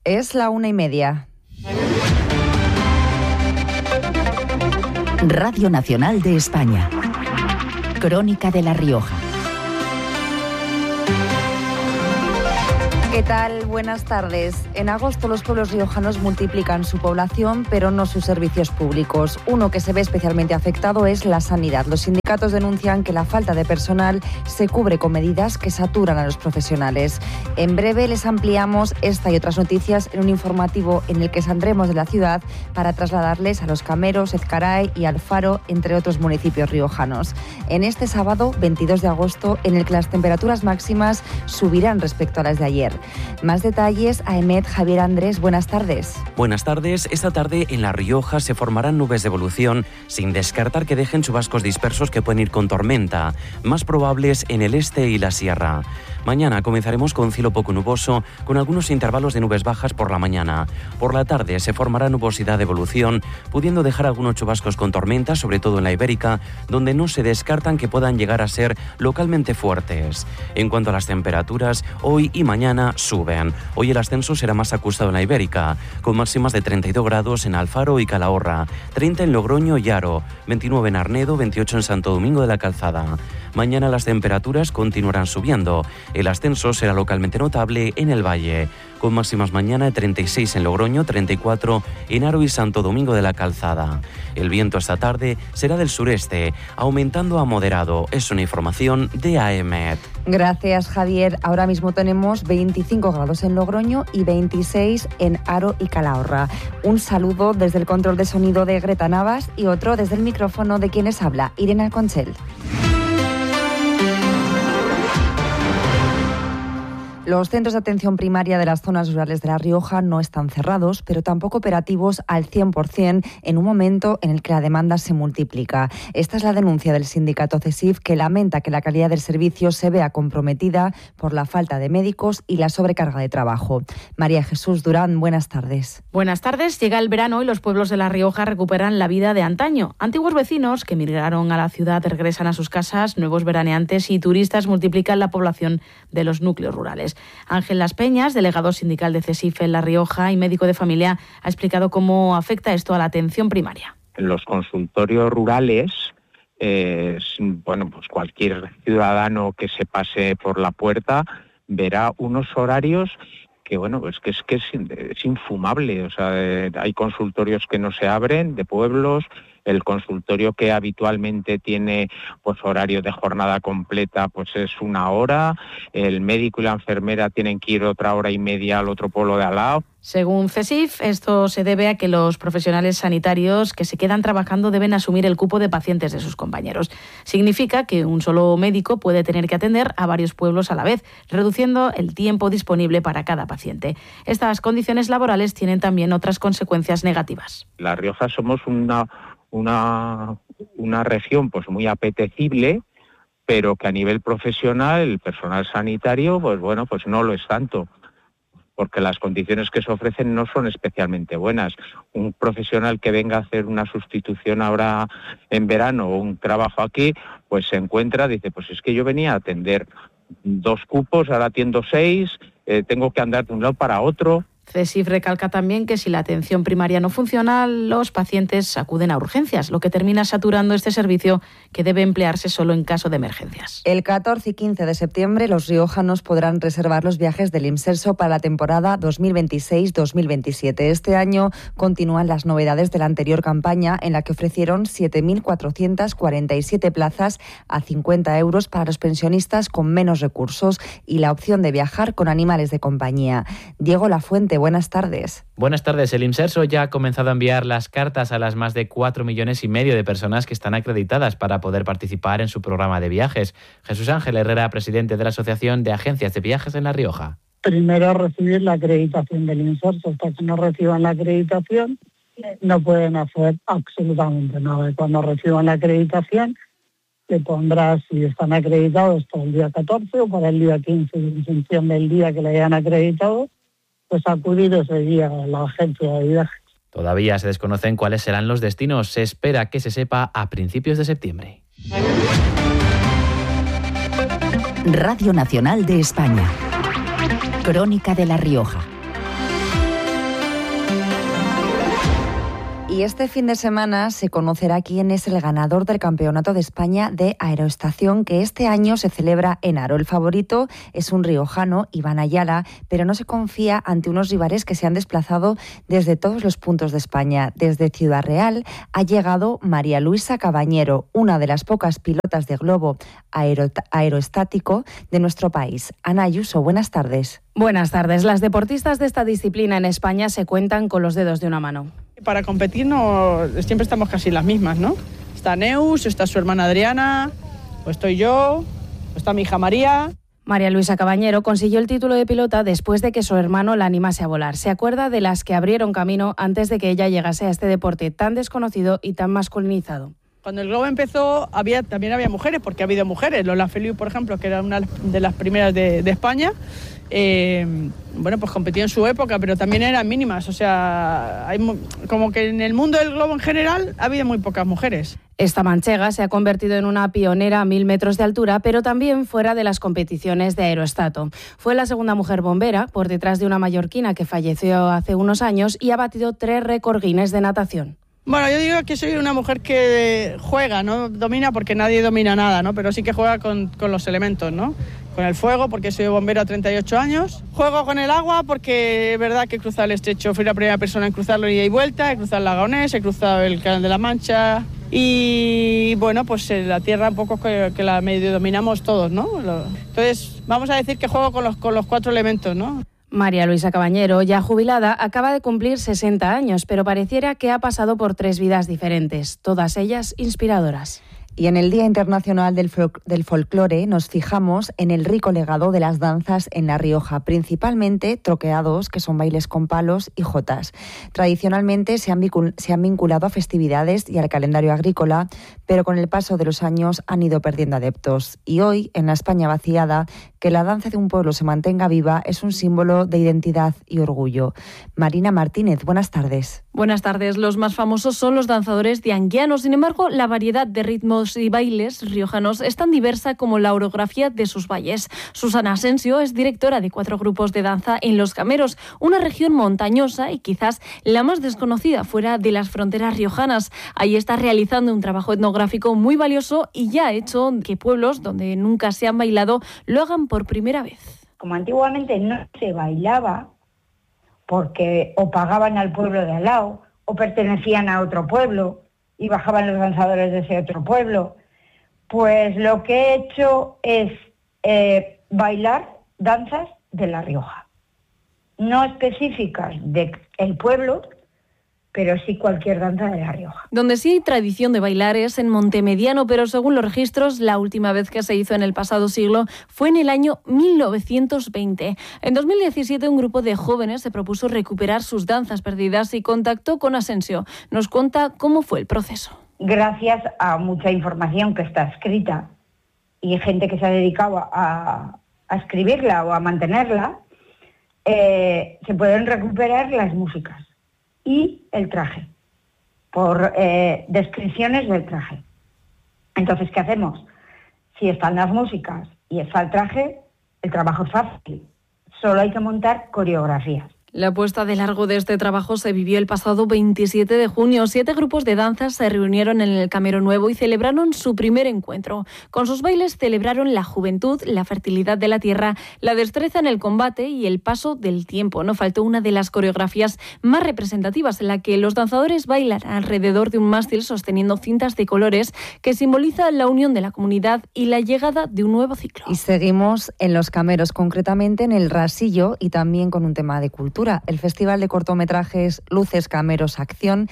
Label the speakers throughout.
Speaker 1: Es la 1:30.
Speaker 2: Radio Nacional de España. Crónica de La Rioja.
Speaker 1: ¿Qué tal? Buenas tardes. En agosto los pueblos riojanos multiplican su población, pero no sus servicios públicos. Uno que se ve especialmente afectado es la sanidad. Los sindicatos denuncian que la falta de personal se cubre con medidas que saturan a los profesionales. En breve les ampliamos esta y otras noticias en un informativo en el que saldremos de la ciudad para trasladarles a Los Cameros, Ezcaray y Alfaro, entre otros municipios riojanos. En este sábado, 22 de agosto, en el que las temperaturas máximas subirán respecto a las de ayer. Más detalles a Emet. Javier Andrés, buenas tardes.
Speaker 3: Buenas tardes. Esta tarde en La Rioja se formarán nubes de evolución, sin descartar que dejen chubascos dispersos que pueden ir con tormenta, más probables en el este y la sierra. Mañana comenzaremos con cielo poco nuboso, con algunos intervalos de nubes bajas por la mañana. Por la tarde se formará nubosidad de evolución, pudiendo dejar algunos chubascos con tormenta, sobre todo en la Ibérica, donde no se descartan que puedan llegar a ser localmente fuertes. En cuanto a las temperaturas, hoy y mañana suben. Hoy el ascenso será más acusado en la Ibérica, con máximas de 32 grados en Alfaro y Calahorra, 30 en Logroño y Haro, 29 en Arnedo, 28 en Santo Domingo de la Calzada. Mañana las temperaturas continuarán subiendo. El ascenso será localmente notable en el Valle, con máximas mañana de 36 en Logroño, 34 en Haro y Santo Domingo de la Calzada. El viento esta tarde será del sureste, aumentando a moderado. Es una información de AEMET.
Speaker 1: Gracias, Javier. Ahora mismo tenemos 25 grados en Logroño y 26 en Haro y Calahorra. Un saludo desde el control de sonido de Greta Navas y otro desde el micrófono de quienes habla, Irene Alconchel. Los centros de atención primaria de las zonas rurales de La Rioja no están cerrados, pero tampoco operativos al 100% en un momento en el que la demanda se multiplica. Esta es la denuncia del sindicato CESIF, que lamenta que la calidad del servicio se vea comprometida por la falta de médicos y la sobrecarga de trabajo. María Jesús Durán, buenas tardes.
Speaker 4: Buenas tardes. Llega el verano y los pueblos de La Rioja recuperan la vida de antaño. Antiguos vecinos que emigraron a la ciudad regresan a sus casas, nuevos veraneantes y turistas multiplican la población de los núcleos rurales. Ángel Las Peñas, delegado sindical de CESIF en La Rioja y médico de familia, ha explicado cómo afecta esto a la atención primaria.
Speaker 5: En los consultorios rurales, pues cualquier ciudadano que se pase por la puerta verá unos horarios que es infumable. O sea, hay consultorios que no se abren de pueblos. El consultorio que habitualmente tiene pues horario de jornada completa pues es 1 hora. El médico y la enfermera tienen que ir otra hora y media al otro pueblo de al lado.
Speaker 4: Según CESIF, esto se debe a que los profesionales sanitarios que se quedan trabajando deben asumir el cupo de pacientes de sus compañeros. Significa que un solo médico puede tener que atender a varios pueblos a la vez, reduciendo el tiempo disponible para cada paciente. Estas condiciones laborales tienen también otras consecuencias negativas.
Speaker 5: La Rioja somos una región pues muy apetecible, pero que a nivel profesional el personal sanitario pues no lo es tanto, porque las condiciones que se ofrecen no son especialmente buenas. Un profesional que venga a hacer una sustitución ahora en verano o un trabajo aquí, pues se encuentra, dice, pues es que yo venía a atender 2 cupos, ahora atiendo 6, tengo que andar de un lado para otro.
Speaker 4: CESIF recalca también que si la atención primaria no funciona, los pacientes acuden a urgencias, lo que termina saturando este servicio que debe emplearse solo en caso de emergencias.
Speaker 1: El 14 y 15 de septiembre los riojanos podrán reservar los viajes del Imserso para la temporada 2026-2027. Este año continúan las novedades de la anterior campaña, en la que ofrecieron 7.447 plazas a 50 euros para los pensionistas con menos recursos y la opción de viajar con animales de compañía. Diego Lafuente, buenas tardes.
Speaker 6: Buenas tardes. El Imserso ya ha comenzado a enviar las cartas a las más de 4,5 millones de personas que están acreditadas para poder participar en su programa de viajes. Jesús Ángel Herrera, presidente de la Asociación de Agencias de Viajes en La Rioja.
Speaker 7: Primero recibir la acreditación del Imserso. Hasta que no reciban la acreditación no pueden hacer absolutamente nada. Cuando reciban la acreditación le pondrá si están acreditados para el día 14 o para el día 15, en función del día que le hayan acreditado, pues acudir ese día a la agencia de viajes.
Speaker 6: Todavía se desconocen cuáles serán los destinos. Se espera que se sepa a principios de septiembre.
Speaker 2: Radio Nacional de España. Crónica de La Rioja.
Speaker 1: Y este fin de semana se conocerá quién es el ganador del Campeonato de España de Aeroestación, que este año se celebra en Haro. El favorito es un riojano, Iván Ayala, pero no se confía ante unos rivales que se han desplazado desde todos los puntos de España. Desde Ciudad Real ha llegado María Luisa Cabañero, una de las pocas pilotas de globo aeroestático de nuestro país. Ana Ayuso, buenas tardes.
Speaker 4: Buenas tardes. Las deportistas de esta disciplina en España se cuentan con los dedos de una mano.
Speaker 8: Para competir siempre estamos casi las mismas, ¿no? Está Neus, está su hermana Adriana, o estoy yo, o está mi hija María.
Speaker 4: María Luisa Cabañero consiguió el título de pilota después de que su hermano la animase a volar. Se acuerda de las que abrieron camino antes de que ella llegase a este deporte tan desconocido y tan masculinizado.
Speaker 8: Cuando el globo empezó también había mujeres, porque ha habido mujeres. Lola Feliu, por ejemplo, que era una de las primeras de España, pues competía en su época, pero también eran mínimas. O sea, como que en el mundo del globo en general ha habido muy pocas mujeres.
Speaker 4: Esta manchega se ha convertido en una pionera a 1000 metros de altura, pero también fuera de las competiciones de aeroestato. Fue la segunda mujer bombera, por detrás de una mallorquina que falleció hace unos años y ha batido 3 récord Guinness de natación.
Speaker 8: Bueno, yo digo que soy una mujer que juega, no domina porque nadie domina nada, ¿no? Pero sí que juega con los elementos, ¿no? Con el fuego, porque soy bombero a 38 años. Juego con el agua porque es verdad que he cruzado el estrecho. Fui la primera persona en cruzarlo ida y vuelta. He cruzado el lago Ness, he cruzado el Canal de la Mancha. Y bueno, pues la tierra un poco que la medio dominamos todos, ¿no? Entonces, vamos a decir que juego con los 4 elementos, ¿no?
Speaker 4: María Luisa Cabañero, ya jubilada, acaba de cumplir 60 años, pero pareciera que ha pasado por 3 vidas diferentes, todas ellas inspiradoras.
Speaker 1: Y en el Día Internacional del Folclore nos fijamos en el rico legado de las danzas en La Rioja, principalmente troqueados, que son bailes con palos, y jotas. Tradicionalmente se han vinculado a festividades y al calendario agrícola, pero con el paso de los años han ido perdiendo adeptos. Y hoy, en la España vaciada, que la danza de un pueblo se mantenga viva es un símbolo de identidad y orgullo. Marina Martínez, buenas tardes.
Speaker 9: Buenas tardes. Los más famosos son los danzadores de Anguiano. Sin embargo, la variedad de ritmos y bailes riojanos es tan diversa como la orografía de sus valles. Susana Asensio es directora de 4 grupos de danza en Los Cameros, una región montañosa y quizás la más desconocida fuera de las fronteras riojanas. Ahí está realizando un trabajo etnográfico muy valioso y ya ha hecho que pueblos donde nunca se han bailado lo hagan por primera vez.
Speaker 10: Como antiguamente no se bailaba, porque o pagaban al pueblo de al lado, o pertenecían a otro pueblo, y bajaban los danzadores de ese otro pueblo, pues lo que he hecho es bailar danzas de La Rioja. No específicas del pueblo, pero sí cualquier danza de La Rioja.
Speaker 9: Donde sí hay tradición de bailar es en Montemediano, pero según los registros, la última vez que se hizo en el pasado siglo fue en el año 1920. En 2017, un grupo de jóvenes se propuso recuperar sus danzas perdidas y contactó con Asensio. Nos cuenta cómo fue el proceso.
Speaker 10: Gracias a mucha información que está escrita y gente que se ha dedicado a escribirla o a mantenerla, se pueden recuperar las músicas y el traje, por descripciones del traje. Entonces, ¿qué hacemos? Si están las músicas y está el traje, el trabajo es fácil. Solo hay que montar coreografías.
Speaker 9: La puesta de largo de este trabajo se vivió el pasado 27 de junio. 7 grupos de danzas se reunieron en el Camero Nuevo y celebraron su primer encuentro. Con sus bailes celebraron la juventud, la fertilidad de la tierra, la destreza en el combate y el paso del tiempo. No faltó una de las coreografías más representativas, en la que los danzadores bailan alrededor de un mástil sosteniendo cintas de colores que simbolizan la unión de la comunidad y la llegada de un nuevo ciclo.
Speaker 1: Y seguimos en Los Cameros, concretamente en el Rasillo, y también con un tema de cultura. El Festival de Cortometrajes Luces Cameros Acción,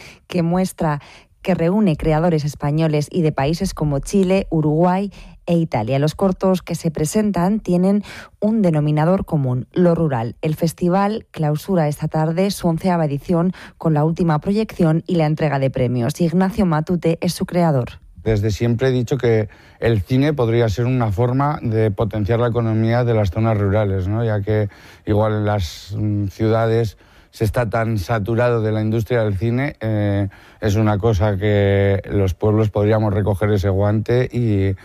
Speaker 1: que reúne creadores españoles y de países como Chile, Uruguay e Italia. Los cortos que se presentan tienen un denominador común, lo rural. El festival clausura esta tarde su 11ª edición con la última proyección y la entrega de premios. Ignacio Matute es su creador.
Speaker 11: Desde siempre he dicho que el cine podría ser una forma de potenciar la economía de las zonas rurales, ¿no? Ya que igual en las ciudades se está tan saturado de la industria del cine, es una cosa que los pueblos podríamos recoger ese guante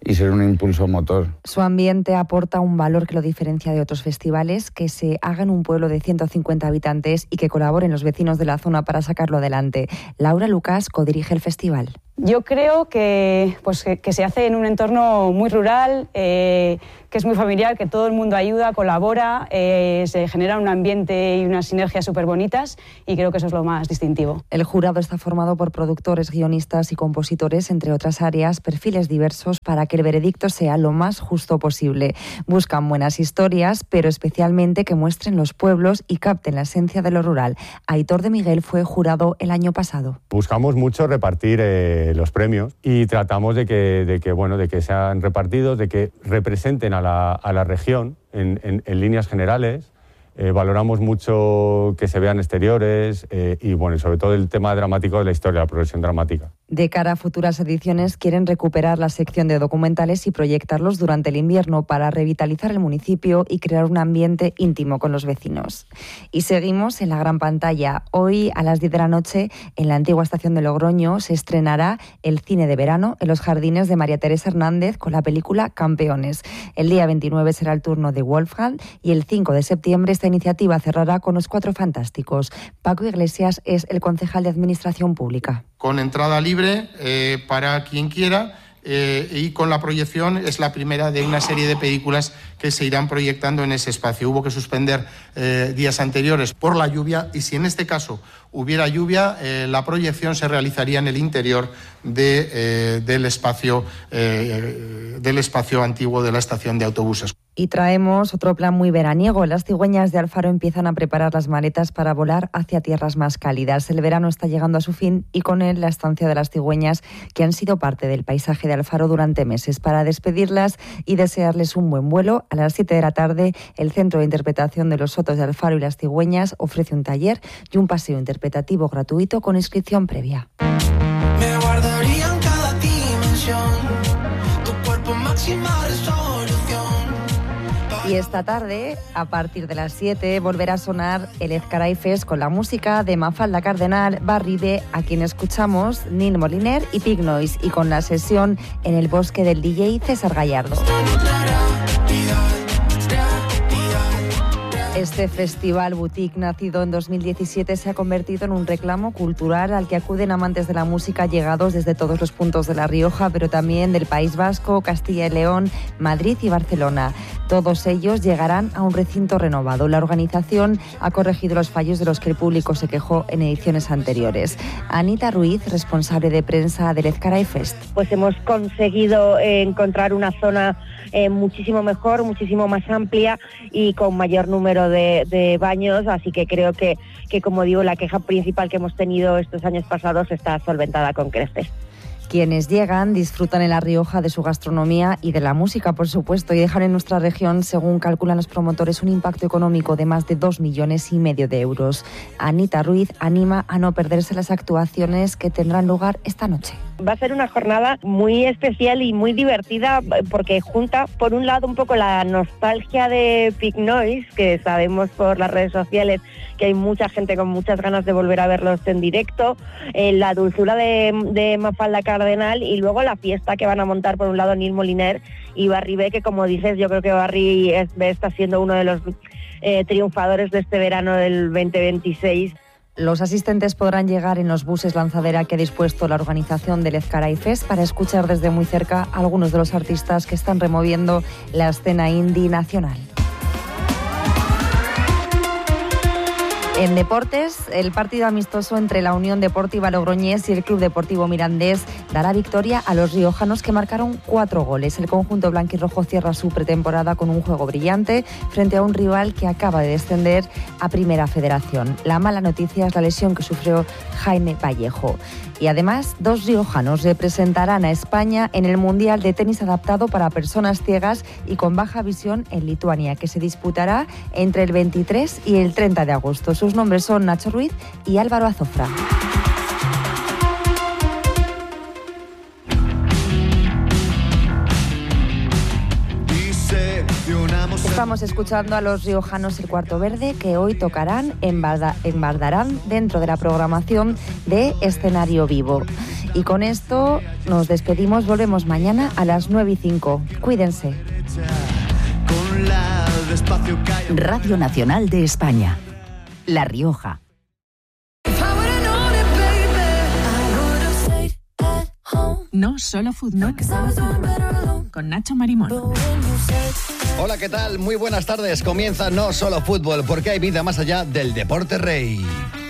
Speaker 11: y ser un impulso motor.
Speaker 1: Su ambiente aporta un valor que lo diferencia de otros festivales, que se haga en un pueblo de 150 habitantes y que colaboren los vecinos de la zona para sacarlo adelante. Laura Lucas codirige el festival.
Speaker 12: Yo creo que se hace en un entorno muy rural, que es muy familiar, que todo el mundo ayuda, colabora, se genera un ambiente y unas sinergias súper bonitas y creo que eso es lo más distintivo.
Speaker 1: El jurado está formado por productores, guionistas y compositores, entre otras áreas, perfiles diversos para que el veredicto sea lo más justo posible. Buscan buenas historias, pero especialmente que muestren los pueblos y capten la esencia de lo rural. Aitor de Miguel fue jurado el año pasado.
Speaker 13: Buscamos mucho repartir los premios y tratamos de que sean repartidos, de que representen a la región en líneas generales. Valoramos mucho que se vean exteriores y sobre todo el tema dramático de la historia, la progresión dramática.
Speaker 1: De cara a futuras ediciones, quieren recuperar la sección de documentales y proyectarlos durante el invierno para revitalizar el municipio y crear un ambiente íntimo con los vecinos. Y seguimos en la gran pantalla. Hoy, a las 10 de la noche, en la antigua estación de Logroño, se estrenará el cine de verano en los jardines de María Teresa Hernández con la película Campeones. El día 29 será el turno de Wolfgang y el 5 de septiembre esta iniciativa cerrará con Los Cuatro Fantásticos. Paco Iglesias es el concejal de Administración Pública.
Speaker 14: Con entrada libre para quien quiera y con la proyección es la primera de una serie de películas que se irán proyectando en ese espacio. Hubo que suspender días anteriores por la lluvia y si en este caso hubiera lluvia, la proyección se realizaría en el interior del espacio antiguo de la estación de autobuses.
Speaker 1: Y traemos otro plan muy veraniego. Las cigüeñas de Alfaro empiezan a preparar las maletas para volar hacia tierras más cálidas. El verano está llegando a su fin y con él la estancia de las cigüeñas que han sido parte del paisaje de Alfaro durante meses. Para despedirlas y desearles un buen vuelo, a las 7 de la tarde el Centro de Interpretación de los Sotos de Alfaro y las Cigüeñas ofrece un taller y un paseo interpretativo gratuito con inscripción previa.
Speaker 15: Me guardaría en cada dimensión tu cuerpo máxima resolución.
Speaker 1: Y esta tarde, a partir de las 7, volverá a sonar el Ezcaray Fest con la música de Mafalda Cardenal, Barry B, a quien escuchamos, Neil Moliner y Pig Noise, y con la sesión en el bosque del DJ César Gallardo. Este festival boutique, nacido en 2017, se ha convertido en un reclamo cultural al que acuden amantes de la música llegados desde todos los puntos de La Rioja, pero también del País Vasco, Castilla y León, Madrid y Barcelona. Todos ellos llegarán a un recinto renovado. La organización ha corregido los fallos de los que el público se quejó en ediciones anteriores. Anita Ruiz, responsable de prensa del Ezcaray Fest.
Speaker 16: Pues hemos conseguido encontrar una zona muchísimo mejor, muchísimo más amplia y con mayor número de baños, así que creo que como digo, la queja principal que hemos tenido estos años pasados está solventada con creces.
Speaker 1: Quienes llegan disfrutan en La Rioja de su gastronomía y de la música, por supuesto, y dejan en nuestra región, según calculan los promotores, un impacto económico de más de 2,5 millones de euros. Anita Ruiz anima a no perderse las actuaciones que tendrán lugar esta noche.
Speaker 16: Va a ser una jornada muy especial y muy divertida porque junta, por un lado, un poco la nostalgia de Pig Noise, que sabemos por las redes sociales que hay mucha gente con muchas ganas de volver a verlos en directo, la dulzura de Mafalda Cardenal y luego la fiesta que van a montar, por un lado, Neil Moliner y Barry B, que como dices, yo creo que Barry B está siendo uno de los triunfadores de este verano del 2026.
Speaker 1: Los asistentes podrán llegar en los buses lanzadera que ha dispuesto la organización del Ezcaray Fest para escuchar desde muy cerca a algunos de los artistas que están removiendo la escena indie nacional. En deportes, el partido amistoso entre la Unión Deportiva Logroñés y el Club Deportivo Mirandés dará victoria a los riojanos, que marcaron 4 goles. El conjunto blanquirrojo cierra su pretemporada con un juego brillante frente a un rival que acaba de descender a Primera Federación. La mala noticia es la lesión que sufrió Jaime Vallejo. Y además, 2 riojanos representarán a España en el Mundial de Tenis Adaptado para Personas Ciegas y con Baja Visión en Lituania, que se disputará entre el 23 y el 30 de agosto. Sus nombres son Nacho Ruiz y Álvaro Azofra. Estamos escuchando a los riojanos El Cuarto Verde, que hoy tocarán en Bardarán dentro de la programación de Escenario Vivo. Y con esto nos despedimos, volvemos mañana a las 9:05. Cuídense.
Speaker 2: Radio Nacional de España. La Rioja.
Speaker 17: No solo fútbol. Con Nacho Marimón.
Speaker 18: Hola, ¿qué tal? Muy buenas tardes. Comienza No Solo Fútbol, porque hay vida más allá del deporte rey.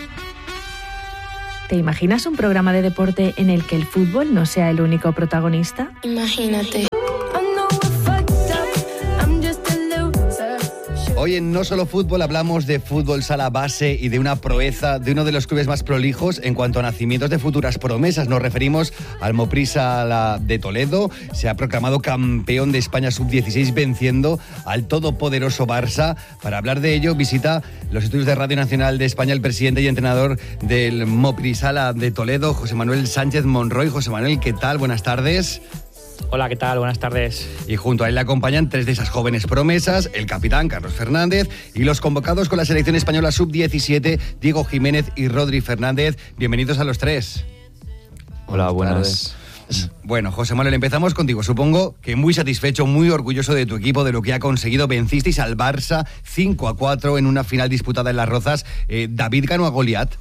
Speaker 17: ¿Te imaginas un programa de deporte en el que el fútbol no sea el único protagonista?
Speaker 19: Imagínate.
Speaker 18: Hoy en No Solo Fútbol hablamos de fútbol sala base y de una proeza de uno de los clubes más prolijos en cuanto a nacimientos de futuras promesas. Nos referimos al Moprisa de Toledo. Se ha proclamado campeón de España sub-16 venciendo al todopoderoso Barça. Para hablar de ello visita los estudios de Radio Nacional de España el presidente y entrenador del Moprisa de Toledo, José Manuel Sánchez Monroy. José Manuel, ¿qué tal? Buenas tardes.
Speaker 20: Hola, ¿qué tal? Buenas tardes.
Speaker 18: Y junto a él le acompañan tres de esas jóvenes promesas, el capitán Carlos Fernández y los convocados con la selección española sub-17, Diego Jiménez y Rodri Fernández. Bienvenidos a los tres.
Speaker 21: Hola, buenas.
Speaker 18: Bueno, José Manuel, empezamos contigo. Supongo que muy satisfecho, muy orgulloso de tu equipo, de lo que ha conseguido. Vencisteis al Barça 5-4 en una final disputada en Las Rozas. ¿David ganó a Goliat?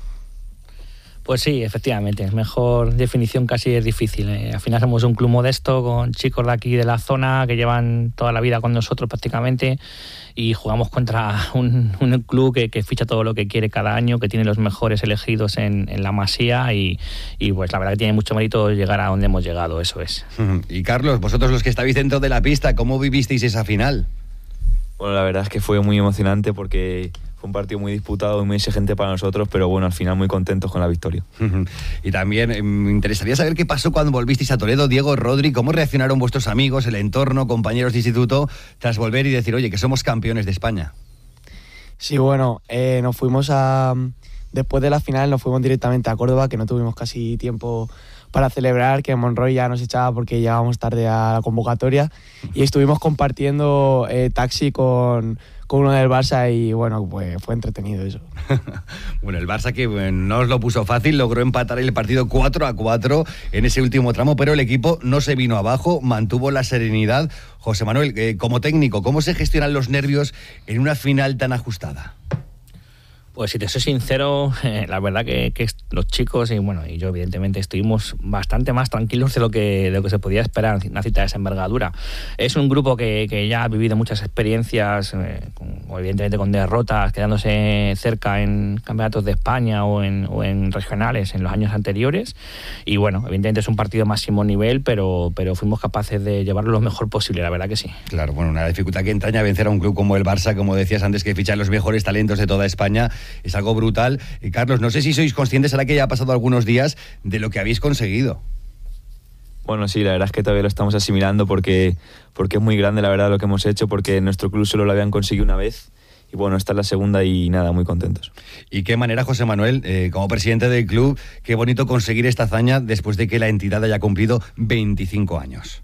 Speaker 20: Pues sí, efectivamente, mejor definición casi es difícil. Al final somos un club modesto con chicos de aquí de la zona que llevan toda la vida con nosotros prácticamente y jugamos contra un club que ficha todo lo que quiere cada año, que tiene los mejores elegidos en la Masía y pues la verdad que tiene mucho mérito llegar a donde hemos llegado, eso es.
Speaker 18: Y Carlos, vosotros los que estáis dentro de la pista, ¿cómo vivisteis esa final?
Speaker 21: Bueno, la verdad es que fue muy emocionante porque fue un partido muy disputado y muy exigente para nosotros, pero bueno, al final muy contentos con la victoria.
Speaker 18: Y también me interesaría saber qué pasó cuando volvisteis a Toledo. Diego, Rodri, ¿cómo reaccionaron vuestros amigos, el entorno, compañeros de instituto, tras volver y decir, oye, que somos campeones de España?
Speaker 22: Sí, bueno, nos fuimos después de la final nos fuimos directamente a Córdoba, que no tuvimos casi tiempo para celebrar, que Monroy ya nos echaba porque llegábamos tarde a la convocatoria y estuvimos compartiendo taxi con uno del Barça y bueno, pues fue entretenido eso.
Speaker 18: Bueno, el Barça que no os lo puso fácil, logró empatar el partido 4-4 en ese último tramo, pero el equipo no se vino abajo, mantuvo la serenidad. José Manuel, como técnico, ¿cómo se gestionan los nervios en una final tan ajustada?
Speaker 20: Pues si te soy sincero, la verdad que los chicos y bueno y yo evidentemente estuvimos bastante más tranquilos de lo que se podía esperar en una cita de esa envergadura. Es un grupo que ya ha vivido muchas experiencias, evidentemente con derrotas, quedándose cerca en campeonatos de España o en regionales en los años anteriores. Y bueno, evidentemente es un partido de máximo nivel, pero fuimos capaces de llevarlo lo mejor posible, la verdad que sí.
Speaker 18: Claro, bueno, una dificultad que entraña vencer a un club como el Barça, como decías antes, que ficha los mejores talentos de toda España. Es algo brutal. Y Carlos, no sé si sois conscientes, ahora que ya ha pasado algunos días, de lo que habéis conseguido.
Speaker 21: Bueno, sí, la verdad es que todavía lo estamos asimilando porque es muy grande, la verdad, lo que hemos hecho, porque nuestro club solo lo habían conseguido una vez. Y bueno, esta es la segunda y nada, muy contentos.
Speaker 18: Y qué manera, José Manuel, como presidente del club, qué bonito conseguir esta hazaña después de que la entidad haya cumplido 25 años.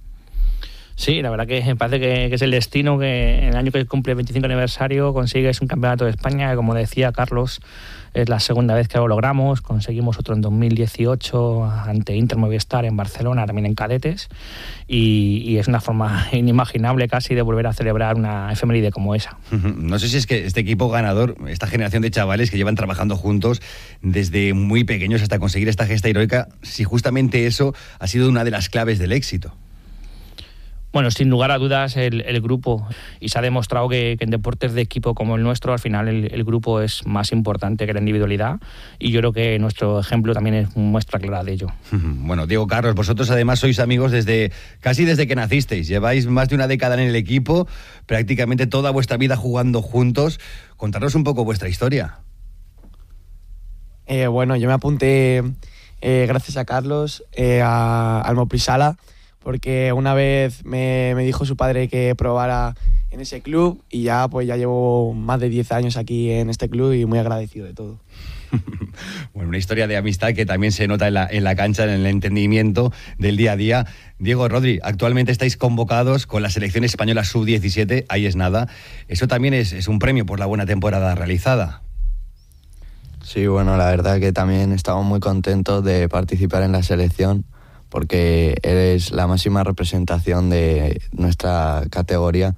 Speaker 20: Sí, la verdad que me parece que es el destino, que en el año que cumple el 25 aniversario consigues un campeonato de España, que como decía Carlos, es la segunda vez que lo logramos. Conseguimos otro en 2018 ante Inter Movistar en Barcelona, también en cadetes, y es una forma inimaginable casi de volver a celebrar una efeméride como esa.
Speaker 18: No sé si es que este equipo ganador, esta generación de chavales que llevan trabajando juntos desde muy pequeños hasta conseguir esta gesta heroica, si justamente eso ha sido una de las claves del éxito.
Speaker 20: Bueno, sin lugar a dudas el grupo, y se ha demostrado que en deportes de equipo como el nuestro, al final el grupo es más importante que la individualidad, y yo creo que nuestro ejemplo también es muestra clara de ello.
Speaker 18: Bueno, Diego, Carlos, vosotros además sois amigos casi desde que nacisteis, lleváis más de una década en el equipo, prácticamente toda vuestra vida jugando juntos. Contaros un poco vuestra historia.
Speaker 22: Bueno, yo me apunté gracias a Carlos al Moprisala. porque una vez me dijo su padre que probara en ese club y ya llevo más de 10 años aquí en este club y muy agradecido de todo.
Speaker 18: Bueno, una historia de amistad que también se nota en la cancha, en el entendimiento del día a día. Diego, Rodri, actualmente estáis convocados con la selección española sub-17, ahí es nada. Eso también es un premio por la buena temporada realizada.
Speaker 3: Sí, bueno, la verdad que también estamos muy contentos de participar en la selección porque eres la máxima representación de nuestra categoría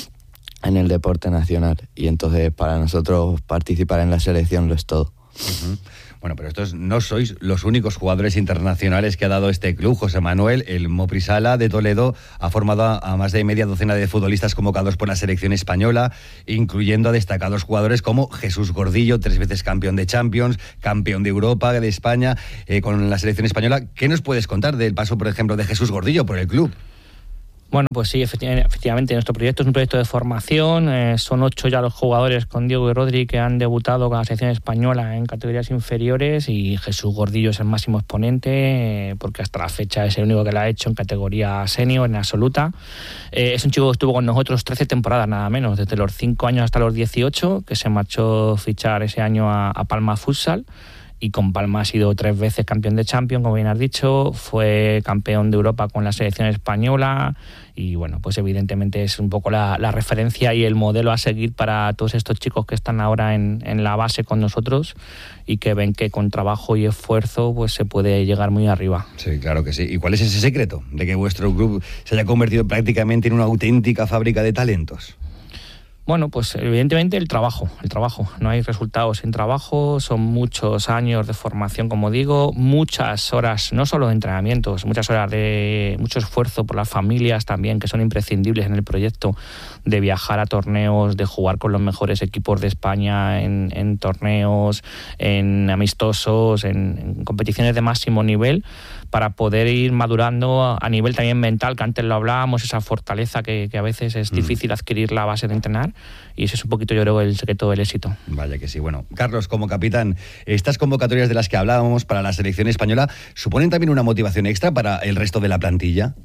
Speaker 3: en el deporte nacional y entonces para nosotros participar en la selección lo es todo.
Speaker 18: Uh-huh. Bueno, pero estos no sois los únicos jugadores internacionales que ha dado este club. José Manuel, el Moprisala de Toledo, ha formado a más de media docena de futbolistas convocados por la selección española, incluyendo a destacados jugadores como Jesús Gordillo, 3 veces campeón de Champions, campeón de Europa, de España, con la selección española. ¿Qué nos puedes contar del paso, por ejemplo, de Jesús Gordillo por el club?
Speaker 20: Bueno, pues sí, efectivamente, nuestro proyecto es un proyecto de formación. Son 8 ya los jugadores con Diego y Rodri que han debutado con la selección española en categorías inferiores y Jesús Gordillo es el máximo exponente porque hasta la fecha es el único que lo ha hecho en categoría senior, en absoluta. Es un chico que estuvo con nosotros 13 temporadas nada menos, desde los 5 años hasta los 18, que se marchó a fichar ese año a Palma Futsal. Y con Palma ha sido 3 veces campeón de Champions, como bien has dicho, fue campeón de Europa con la selección española y bueno, pues evidentemente es un poco la referencia y el modelo a seguir para todos estos chicos que están ahora en la base con nosotros y que ven que con trabajo y esfuerzo pues se puede llegar muy arriba.
Speaker 18: Sí, claro que sí. ¿Y cuál es ese secreto de que vuestro club se haya convertido prácticamente en una auténtica fábrica de talentos?
Speaker 20: Bueno, pues evidentemente el trabajo. No hay resultados sin trabajo, son muchos años de formación, como digo, muchas horas, no solo de entrenamientos, muchas horas de mucho esfuerzo por las familias también, que son imprescindibles en el proyecto, de viajar a torneos, de jugar con los mejores equipos de España en torneos, en amistosos, en competiciones de máximo nivel, para poder ir madurando a nivel también mental, que antes lo hablábamos, esa fortaleza que a veces es difícil adquirirla a base de entrenar, y ese es un poquito, yo creo, el secreto del éxito.
Speaker 18: Vaya que sí. Bueno, Carlos, como capitán, estas convocatorias de las que hablábamos para la selección española, ¿suponen también una motivación extra para el resto de la plantilla?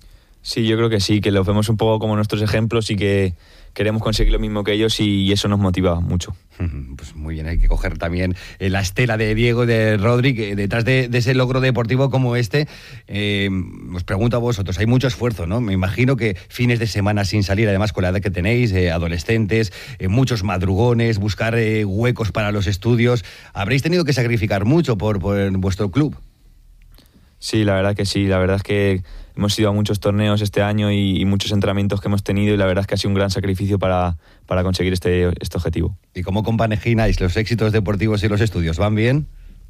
Speaker 21: Sí, yo creo que sí, que los vemos un poco como nuestros ejemplos y que queremos conseguir lo mismo que ellos y eso nos motiva mucho.
Speaker 18: Pues muy bien, hay que coger también la estela de Diego y de Rodri, que detrás de ese logro deportivo como este, os pregunto a vosotros, hay mucho esfuerzo, ¿no? Me imagino que fines de semana sin salir, además con la edad que tenéis, adolescentes, muchos madrugones, buscar huecos para los estudios, habréis tenido que sacrificar mucho por vuestro club.
Speaker 21: Sí, la verdad que sí, la verdad es que hemos ido a muchos torneos este año y muchos entrenamientos que hemos tenido y la verdad es que ha sido un gran sacrificio para conseguir este objetivo.
Speaker 18: ¿Y cómo compagináis los éxitos deportivos y los estudios? ¿Van bien?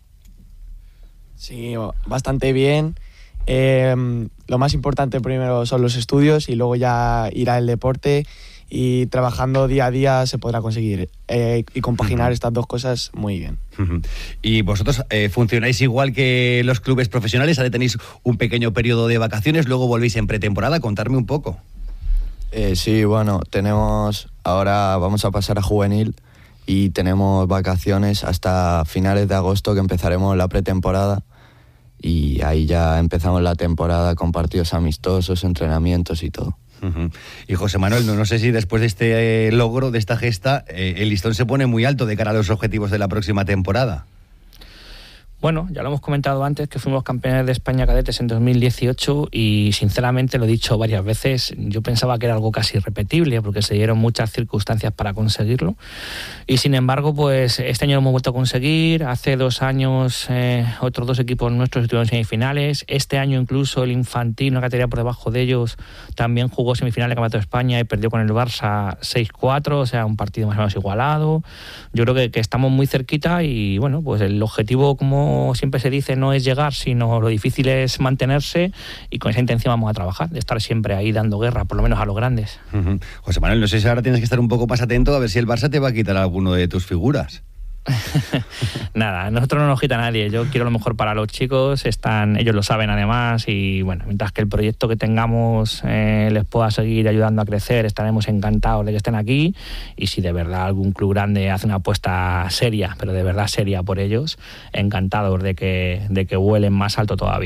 Speaker 22: Sí, bastante bien. Lo más importante primero son los estudios y luego ya ir al deporte y trabajando día a día se podrá conseguir y compaginar estas dos cosas muy bien.
Speaker 18: ¿Y vosotros funcionáis igual que los clubes profesionales? ¿Ahora tenéis un pequeño periodo de vacaciones, luego volvéis en pretemporada? Contarme un poco.
Speaker 3: Sí, bueno, ahora vamos a pasar a juvenil y tenemos vacaciones hasta finales de agosto que empezaremos la pretemporada y ahí ya empezamos la temporada con partidos amistosos, entrenamientos y todo.
Speaker 18: Y José Manuel, no sé si después de este logro, de esta gesta, el listón se pone muy alto de cara a los objetivos de la próxima temporada.
Speaker 20: Bueno, ya lo hemos comentado antes, que fuimos campeones de España cadetes en 2018 y sinceramente lo he dicho varias veces, yo pensaba que era algo casi irrepetible porque se dieron muchas circunstancias para conseguirlo y sin embargo pues este año lo hemos vuelto a conseguir. Hace 2 años otros 2 equipos nuestros estuvieron en semifinales, este año incluso el infantil, una categoría por debajo de ellos, también jugó semifinal de Campeonato de España y perdió con el Barça 6-4, o sea un partido más o menos igualado. Yo creo que estamos muy cerquita y bueno, pues el objetivo, como siempre se dice, no es llegar, sino lo difícil es mantenerse y con esa intención vamos a trabajar, de estar siempre ahí dando guerra, por lo menos a los grandes.
Speaker 18: José Manuel, no sé si ahora tienes que estar un poco más atento a ver si el Barça te va a quitar alguno de tus figuras.
Speaker 20: Nada, nosotros no nos quita nadie, yo quiero lo mejor para los chicos, ellos lo saben además y bueno, mientras que el proyecto que tengamos les pueda seguir ayudando a crecer, estaremos encantados de que estén aquí y si de verdad algún club grande hace una apuesta seria, pero de verdad seria por ellos, encantados de que vuelen más alto todavía.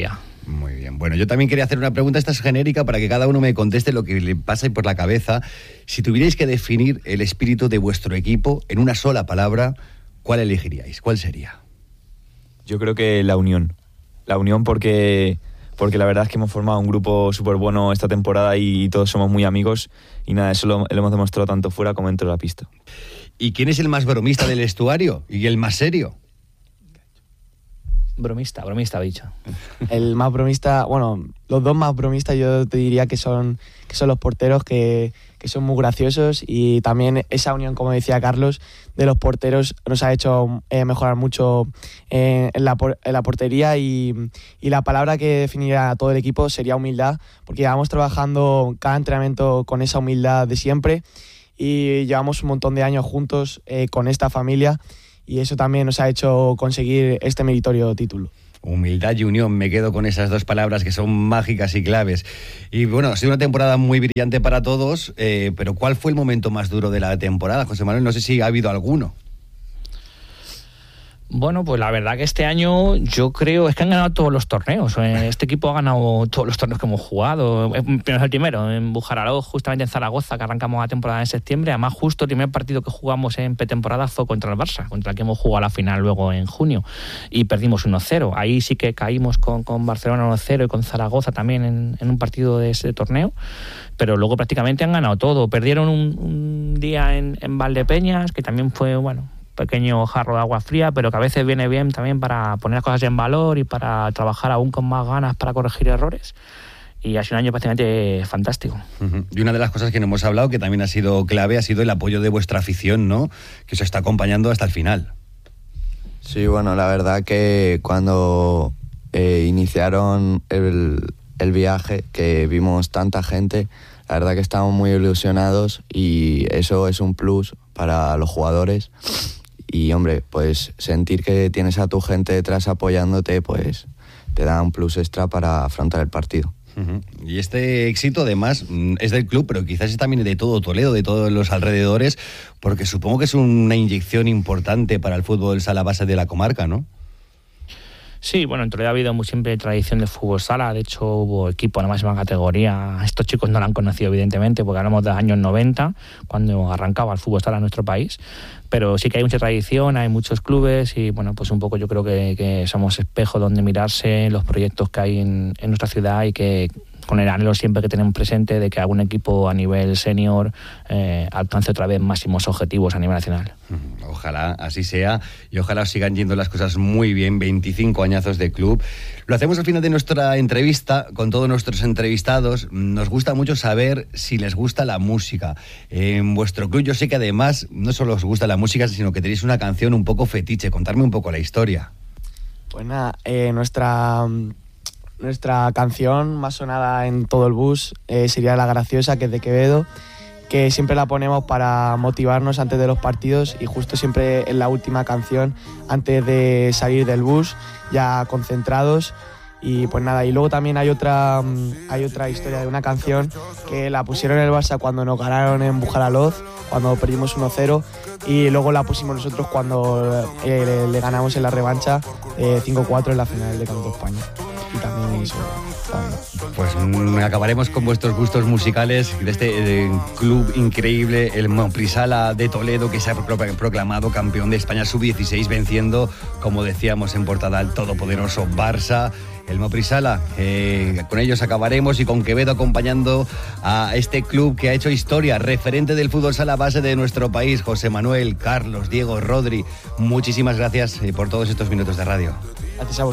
Speaker 18: Muy bien. Bueno, yo también quería hacer una pregunta, esta es genérica, para que cada uno me conteste lo que le pasa por la cabeza. Si tuvierais que definir el espíritu de vuestro equipo en una sola palabra, ¿cuál elegiríais? ¿Cuál sería?
Speaker 21: Yo creo que la unión. La unión porque la verdad es que hemos formado un grupo súper bueno esta temporada y todos somos muy amigos y nada, eso lo hemos demostrado tanto fuera como dentro de la pista.
Speaker 18: ¿Y quién es el más bromista del vestuario y el más serio?
Speaker 20: Bromista, bicho.
Speaker 22: El más bromista, bueno, los dos más bromistas yo te diría que son los porteros, que son muy graciosos, y también esa unión, como decía Carlos, de los porteros nos ha hecho mejorar mucho en la portería, y la palabra que definiría a todo el equipo sería humildad, porque llevamos trabajando cada entrenamiento con esa humildad de siempre y llevamos un montón de años juntos con esta familia, y eso también nos ha hecho conseguir este meritorio título.
Speaker 18: Humildad y unión, me quedo con esas dos palabras que son mágicas y claves. Y bueno, ha sido una temporada muy brillante para todos, pero ¿cuál fue el momento más duro de la temporada, José Manuel? No sé si ha habido alguno.
Speaker 20: Bueno, pues la verdad que este año yo creo es que han ganado todos los torneos. Este equipo ha ganado todos los torneos que hemos jugado. Primero es el primero, en Bujaraló, justamente en Zaragoza, que arrancamos la temporada en septiembre. Además, justo el primer partido que jugamos en pretemporada fue contra el Barça, contra el que hemos jugado la final luego en junio. Y perdimos 1-0. Ahí sí que caímos con Barcelona 1-0 y con Zaragoza también en un partido de ese torneo. Pero luego prácticamente han ganado todo. Perdieron un día en Valdepeñas, que también fue, bueno, pequeño jarro de agua fría, pero que a veces viene bien también para poner las cosas en valor y para trabajar aún con más ganas para corregir errores. Y ha sido un año prácticamente fantástico.
Speaker 18: Y una de las cosas que no hemos hablado, que también ha sido clave, ha sido el apoyo de vuestra afición, ¿no? Que os está acompañando hasta el final.
Speaker 3: Sí, bueno, la verdad que cuando iniciaron el viaje, que vimos tanta gente, la verdad que estamos muy ilusionados y eso es un plus para los jugadores. Y, hombre, pues sentir que tienes a tu gente detrás apoyándote, pues te da un plus extra para afrontar el partido.
Speaker 18: Y este éxito, además, es del club, pero quizás es también de todo Toledo, de todos los alrededores, porque supongo que es una inyección importante para el fútbol sala base de la comarca, ¿no?
Speaker 20: Sí, bueno, en Toledo ha habido siempre tradición de fútbol sala. De hecho, hubo equipo en la máxima categoría. Estos chicos no lo han conocido, evidentemente, porque hablamos de los años 90, cuando arrancaba el fútbol sala en nuestro país. Pero sí que hay mucha tradición, hay muchos clubes y, bueno, pues un poco yo creo que somos espejo donde mirarse los proyectos que hay en nuestra ciudad, y que con el anhelo siempre que tenemos presente de que algún equipo a nivel senior alcance otra vez máximos objetivos a nivel nacional.
Speaker 18: Ojalá así sea y ojalá sigan yendo las cosas muy bien. 25 añazos de club. Lo hacemos al final de nuestra entrevista con todos nuestros entrevistados. Nos gusta mucho saber si les gusta la música. En vuestro club yo sé que además no solo os gusta la música, sino que tenéis una canción un poco fetiche. Contarme un poco la historia.
Speaker 22: Pues nada, nuestra canción más sonada en todo el bus sería La Graciosa, que es de Quevedo, que siempre la ponemos para motivarnos antes de los partidos, y justo siempre en la última canción antes de salir del bus, ya concentrados. Y pues nada, y luego también hay otra historia de una canción que la pusieron en el Barça cuando nos ganaron en Bujaraloz, cuando perdimos 1-0, y luego la pusimos nosotros cuando le ganamos en la revancha 5-4 en la final de Campeonato de España. Y también eso.
Speaker 18: Pues acabaremos con vuestros gustos musicales de este club increíble, el Moprisala de Toledo, que se ha proclamado campeón de España sub-16, venciendo, como decíamos en portada, al todopoderoso Barça. El Moprisala, con ellos acabaremos, y con Quevedo acompañando a este club que ha hecho historia, referente del fútbol sala base de nuestro país. José Manuel, Carlos, Diego, Rodri, muchísimas gracias por todos estos minutos de radio.
Speaker 22: Gracias a